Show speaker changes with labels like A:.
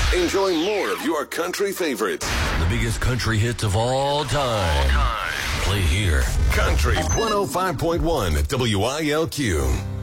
A: Enjoy more of your country favorites.
B: The biggest country hits of all time. Play here.
A: Country 105.1 WILQ.